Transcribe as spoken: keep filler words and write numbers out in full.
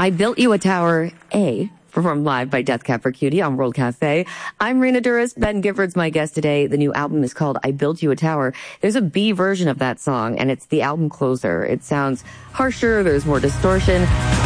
I Built You a Tower, A, performed live by Death Cab for Cutie on World Cafe. I'm Rena Duras. Ben Gifford's my guest today. The new album is called I Built You a Tower. There's a B version of that song, and it's the album closer. It sounds harsher, there's more distortion.